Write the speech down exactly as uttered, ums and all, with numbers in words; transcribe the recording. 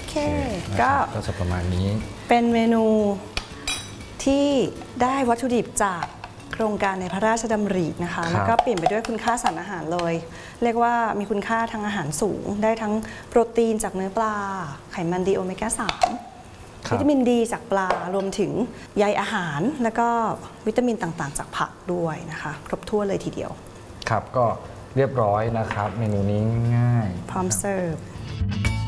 เคก็ก็จะประมาณนี้เป็นเมนูที่ได้วัตถุดิบจากโครงการในพระราชดำรินะคะแล้วก็เปลี่ยนไปด้วยคุณค่าสารอาหารเลยเรียกว่ามีคุณค่าทางอาหารสูงได้ทั้งโปรตีนจากเนื้อปลาไขมันดีโอเมก้าสามวิตามินดีจากปลารวมถึงใยอาหารแล้วก็วิตามินต่างๆจากผักด้วยนะคะครบถ้วนเลยทีเดียวครับก็เรียบร้อยนะครับเมนูนี้ง่ายพร้อมเสิร์ฟ